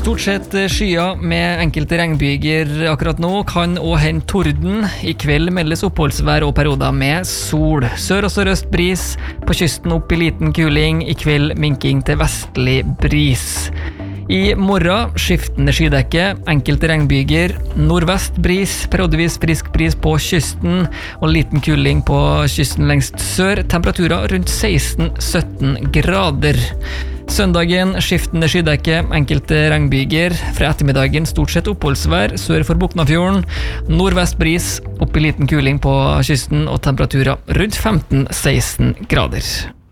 Stort sett skyer med enkelte regnbyger akkurat nå, kan også hende torden. I kveld meldes oppholdsvær og perioder med sol. Sør- og sørøst bris, på kysten opp i liten kuling, i kveld minking til vestlig bris. I morgen skiftende skydekke, enkelte regnbyger, nordvest bris, periodevis frisk bris på kysten og liten kuling på kysten lengst sør, temperaturer rundt 16-17 grader. Søndagen skiftende skydekke, enkelte regnbyger, fra ettermiddagen stort sett oppholdsvær sør for Boknafjorden, nordvest bris, opp i liten kuling på kysten og temperaturer rundt 15-16 grader.